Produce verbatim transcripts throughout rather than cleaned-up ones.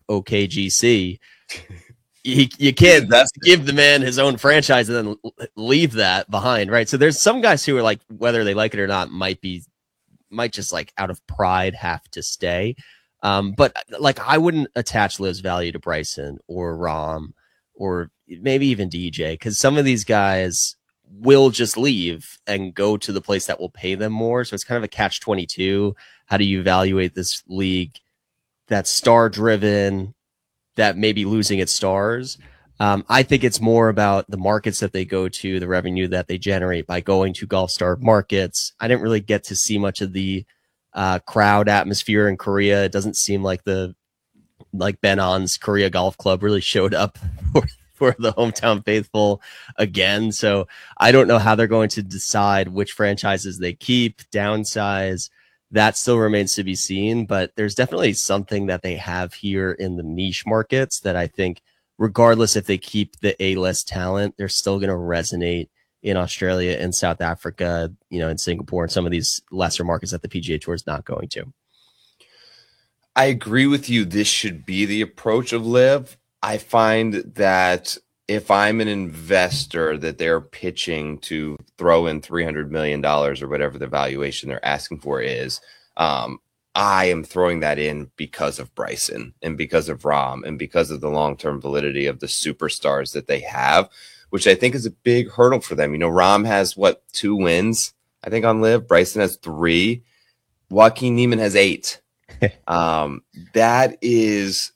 O K G C. You, you can't give the man his own franchise and then leave that behind, right? So there's some guys who are like, whether they like it or not, might be, might just like out of pride have to stay. Um, but like, I wouldn't attach Liv's value to Bryson or Rahm or maybe even D J, because some of these guys will just leave and go to the place that will pay them more. So it's kind of a catch twenty-two. How do you evaluate this league that's star driven, that may be losing its stars? Um, I think it's more about the markets that they go to, the revenue that they generate by going to Golf Star markets. I didn't really get to see much of the uh, crowd atmosphere in Korea. It doesn't seem like the like Ben An's Korea Golf Club really showed up for, for the hometown faithful again. So I don't know how they're going to decide which franchises they keep, downsize. That still remains to be seen, but there's definitely something that they have here in the niche markets that I think, regardless if they keep the A-list talent, they're still going to resonate in Australia and South Africa, you know, in Singapore and some of these lesser markets that the P G A Tour is not going to. I agree with you. This should be the approach of Liv. I find that if I'm an investor that they're pitching to throw in three hundred million dollars or whatever the valuation they're asking for is, um, I am throwing that in because of Bryson and because of Rahm and because of the long-term validity of the superstars that they have, which I think is a big hurdle for them. You know, Rahm has, what, two wins, I think, on Liv. Bryson has three. Joaquin Niemann has eight. um, that is...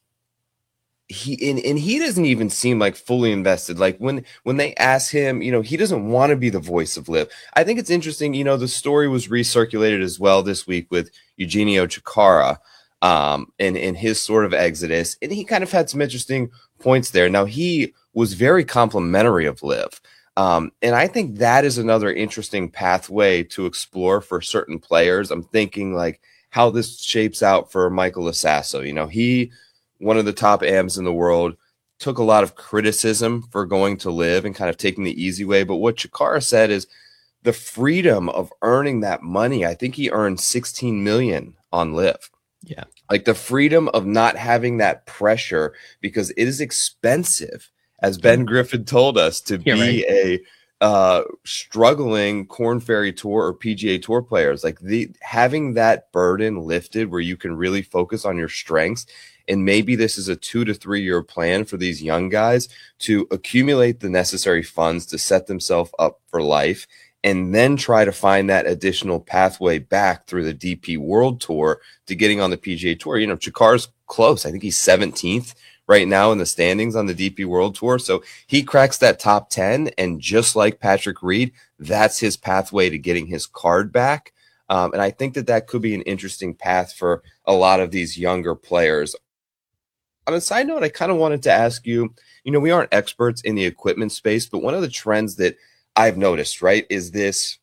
He and, and he doesn't even seem like fully invested. Like when when they ask him, you know, he doesn't want to be the voice of Liv. I think it's interesting. You know, the story was recirculated as well this week with Eugenio Chacarra um, and and his sort of exodus, and he kind of had some interesting points there. Now he was very complimentary of Liv, um, and I think that is another interesting pathway to explore for certain players. I'm thinking like how this shapes out for Michael Lasasso. You know, he. One of the top A Ms in the world, took a lot of criticism for going to Liv and kind of taking the easy way. But what Chacarra said is the freedom of earning that money. I think he earned sixteen million dollars on Liv. Yeah. Like the freedom of not having that pressure, because it is expensive, as Ben Griffin told us, to yeah, be right. a uh, struggling Korn Ferry Tour or P G A Tour players. Like the having that burden lifted where you can really focus on your strengths. And maybe this is a two to three year plan for these young guys to accumulate the necessary funds to set themselves up for life and then try to find that additional pathway back through the D P World Tour to getting on the P G A Tour. You know, Chacarra's close. I think he's seventeenth right now in the standings on the D P World Tour. So he cracks that top ten. And just like Patrick Reed, that's his pathway to getting his card back. Um, and I think that that could be an interesting path for a lot of these younger players. On a side note, I kind of wanted to ask you, you know, we aren't experts in the equipment space, but one of the trends that I've noticed, right, is this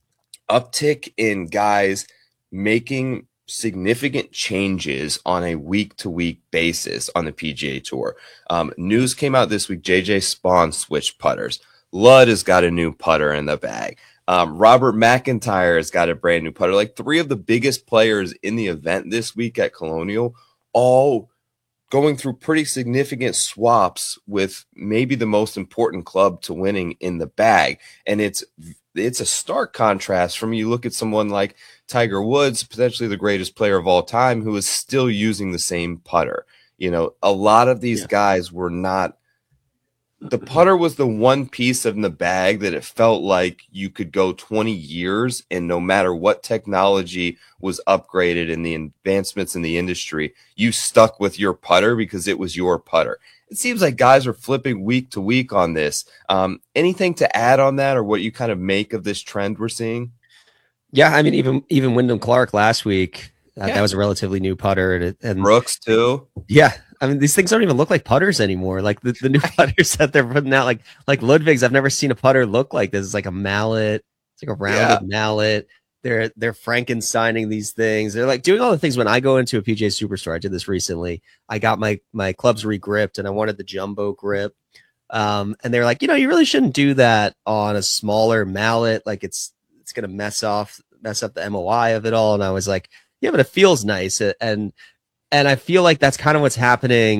uptick in guys making significant changes on a week-to-week basis on the P G A Tour. Um, news came out this week, J J Spaun switched putters. Ludd has got a new putter in the bag. Um, Robert McIntyre has got a brand new putter. Like three of the biggest players in the event this week at Colonial, all going through pretty significant swaps with maybe the most important club to winning in the bag. And it's it's a stark contrast from you look at someone like Tiger Woods, potentially the greatest player of all time, who is still using the same putter. You know, a lot of these yeah. guys were not. The putter was the one piece in the bag that it felt like you could go twenty years and no matter what technology was upgraded in the advancements in the industry, you stuck with your putter because it was your putter. It seems like guys are flipping week to week on this. Um, anything to add on that or what you kind of make of this trend we're seeing? Yeah, I mean, even even Wyndham Clark last week, uh, yeah. that was a relatively new putter. And, and Brooks too. Yeah. I mean, these things don't even look like putters anymore. Like the, the new putters that they're putting out, like like Ludwig's. I've never seen a putter look like this. It's like a mallet. It's like a rounded yeah. mallet. They're they're Frankensteining these things. They're like doing all the things. When I go into a P G A Superstore, I did this recently. I got my my clubs regripped, and I wanted the jumbo grip. Um, and they're like, you know, you really shouldn't do that on a smaller mallet. Like it's it's gonna mess off mess up the M O I of it all. And I was like, yeah, but it feels nice. And and I feel like that's kind of what's happening